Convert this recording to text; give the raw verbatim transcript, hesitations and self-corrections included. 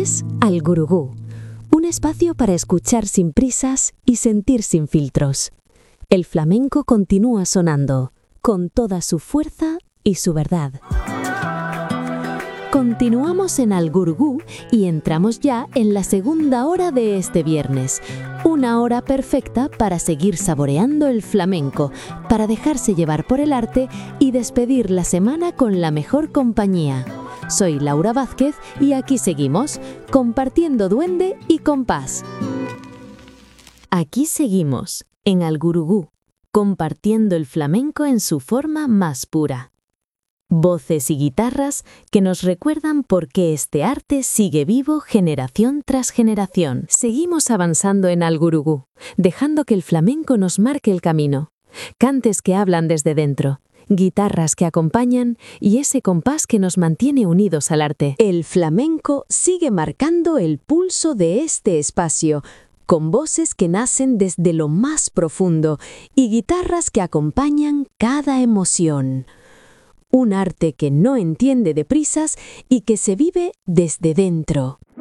es Al Gurugú, un espacio para escuchar sin prisas y sentir sin filtros. El flamenco continúa sonando, con toda su fuerza y su verdad. Continuamos en Al Gurugú y entramos ya en la segunda hora de este viernes. Una hora perfecta para seguir saboreando el flamenco, para dejarse llevar por el arte y despedir la semana con la mejor compañía. Soy Laura Vázquez y aquí seguimos, compartiendo duende y compás. Aquí seguimos, en Al Gurugú, compartiendo el flamenco en su forma más pura. Voces y guitarras que nos recuerdan por qué este arte sigue vivo generación tras generación. Seguimos avanzando en Al Gurugú, dejando que el flamenco nos marque el camino. Cantes que hablan desde dentro, guitarras que acompañan y ese compás que nos mantiene unidos al arte. El flamenco sigue marcando el pulso de este espacio, con voces que nacen desde lo más profundo y guitarras que acompañan cada emoción. Un arte que no entiende de prisas y que se vive desde dentro.